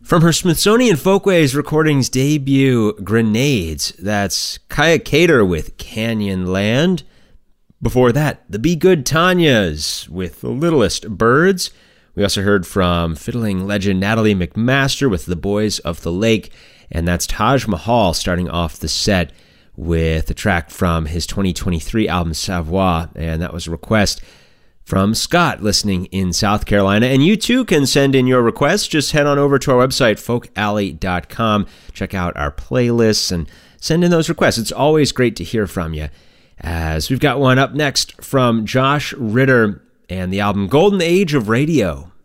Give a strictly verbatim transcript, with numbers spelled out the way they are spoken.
From her Smithsonian Folkways Recordings debut, Grenades, that's Kaya Cater with Canyonland. Before that, the Be Good Tanyas with The Littlest Birds. We also heard from fiddling legend Natalie McMaster with The Boys of the Lake, and that's Taj Mahal starting off the set with a track from his twenty twenty-three album Savoir, and that was a request from Scott listening in South Carolina. And you too can send in your requests. Just head on over to our website, folk alley dot com. Check out our playlists and send in those requests. It's always great to hear from you. As we've got one up next from Josh Ritter and the album Golden Age of Radio.